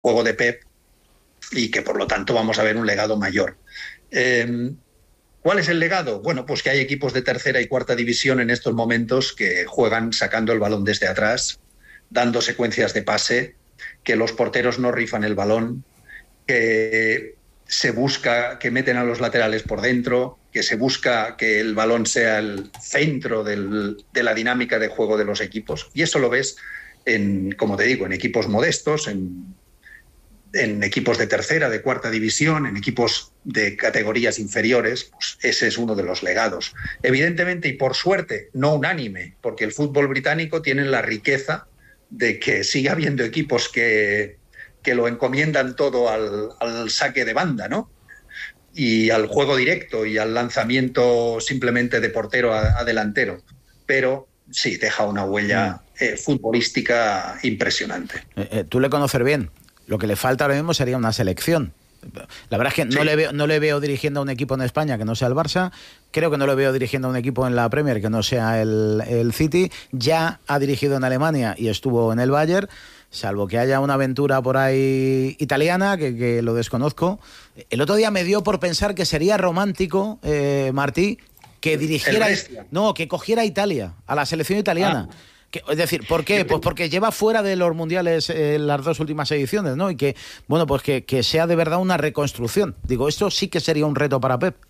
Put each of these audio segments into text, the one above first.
juego de Pep y que por lo tanto vamos a ver un legado mayor. ¿Cuál es el legado? Bueno, pues que hay equipos de tercera y cuarta división en estos momentos que juegan sacando el balón desde atrás, dando secuencias de pase, que los porteros no rifan el balón, que se busca que meten a los laterales por dentro, que se busca que el balón sea el centro de la dinámica de juego de los equipos. Y eso lo ves como te digo, en equipos modestos, en equipos de tercera, de cuarta división, en equipos de categorías inferiores. Pues ese es uno de los legados. Evidentemente, y por suerte, no unánime, porque el fútbol británico tiene la riqueza de que sigue habiendo equipos que lo encomiendan todo al saque de banda, ¿no? Y al juego directo y al lanzamiento simplemente de portero a delantero. Pero sí, deja una huella futbolística impresionante. Tú le conoces bien. Lo que le falta ahora mismo sería una selección. La verdad es que no le veo dirigiendo a un equipo en España que no sea el Barça. Creo que no lo veo dirigiendo a un equipo en la Premier que no sea el City. Ya ha dirigido en Alemania y estuvo en el Bayern, salvo que haya una aventura por ahí italiana, que lo desconozco. El otro día me dio por pensar que sería romántico, Martí, que dirigiera... No, que cogiera a Italia, a la selección italiana. Es decir, ¿por qué? Pues porque lleva fuera de los mundiales las dos últimas ediciones, ¿no? Y que, bueno, pues que sea de verdad una reconstrucción. Digo, esto sí que sería un reto para Pep.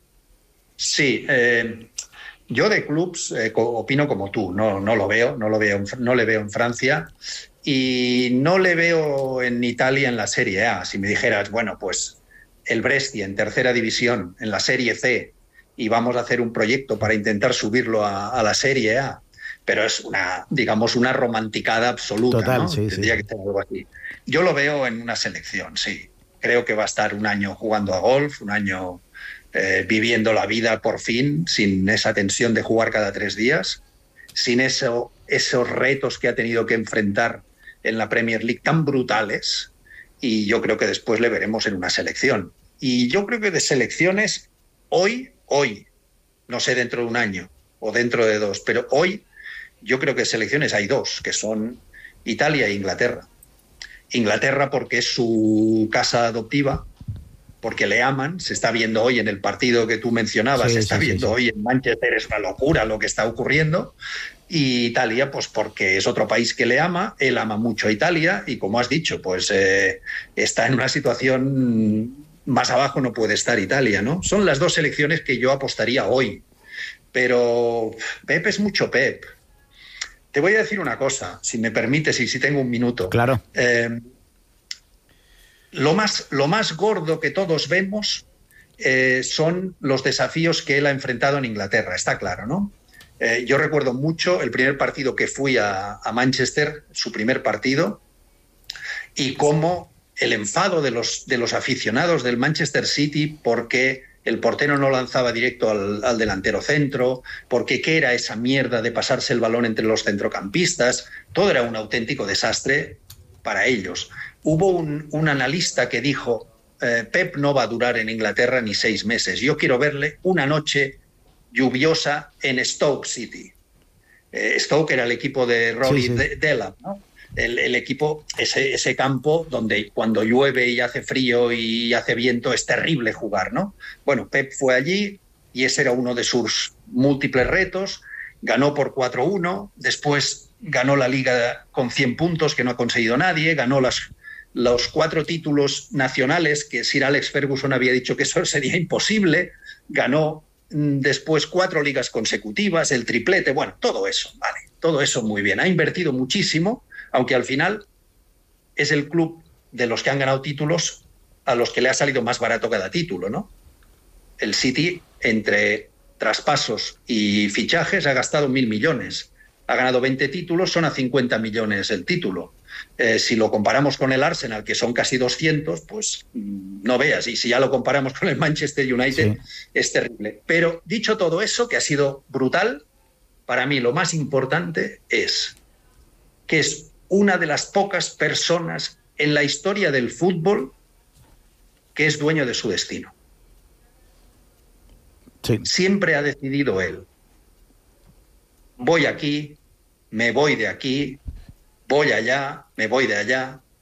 Sí, yo de clubs opino como tú, no le veo en Francia y no le veo en Italia en la Serie A. Si me dijeras, bueno, pues el Brescia en tercera división, en la Serie C, y vamos a hacer un proyecto para intentar subirlo a la Serie A, pero es una romanticada absoluta. Total, ¿no? Sí. Tendría que ser algo así. Yo lo veo en una selección, sí. Creo que va a estar un año jugando a golf, un año viviendo la vida por fin, sin esa tensión de jugar cada 3 días, sin esos retos que ha tenido que enfrentar en la Premier League tan brutales, y yo creo que después le veremos en una selección. Y yo creo que de selecciones, hoy, no sé dentro de un año o dentro de 2, pero hoy yo creo que selecciones hay 2, que son Italia e Inglaterra. Inglaterra porque es su casa adoptiva, porque le aman, se está viendo hoy en el partido que tú mencionabas, se está viendo hoy en Manchester, es una locura lo que está ocurriendo. Y Italia, pues porque es otro país que le ama, él ama mucho a Italia y, como has dicho, pues está en una situación más abajo, no puede estar Italia, ¿no? Son las 2 selecciones que yo apostaría hoy. Pero Pep es mucho Pep. Te voy a decir una cosa, si me permites y si tengo un minuto. Claro. Lo más gordo que todos vemos son los desafíos que él ha enfrentado en Inglaterra, está claro, ¿no? Yo recuerdo mucho el primer partido que fui a Manchester, su primer partido, y cómo el enfado de los aficionados del Manchester City porque el portero no lanzaba directo al delantero centro, porque qué era esa mierda de pasarse el balón entre los centrocampistas, todo era un auténtico desastre para ellos. Hubo un analista que dijo, Pep no va a durar en Inglaterra ni 6 meses, yo quiero verle una noche lluviosa en Stoke City. Stoke era el equipo de Rory Delap, ¿no? El equipo, ese campo donde cuando llueve y hace frío y hace viento es terrible jugar, ¿no? Bueno, Pep fue allí y ese era uno de sus múltiples retos, ganó por 4-1, después ganó la Liga con 100 puntos que no ha conseguido nadie, ganó los 4 títulos nacionales que Sir Alex Ferguson había dicho que eso sería imposible, ganó después 4 ligas consecutivas, el triplete, bueno, todo eso, vale, todo eso muy bien, ha invertido muchísimo, aunque al final es el club de los que han ganado títulos a los que le ha salido más barato cada título, ¿no? El City, entre traspasos y fichajes, ha gastado 1.000 millones. Ha ganado 20 títulos, son a 50 millones el título. Si lo comparamos con el Arsenal, que son casi 200, pues no veas. Y si ya lo comparamos con el Manchester United, es terrible. Pero dicho todo eso, que ha sido brutal, para mí lo más importante es que es una de las pocas personas en la historia del fútbol que es dueño de su destino. Sí. Siempre ha decidido él. Voy aquí, me voy de aquí, voy allá, me voy de allá.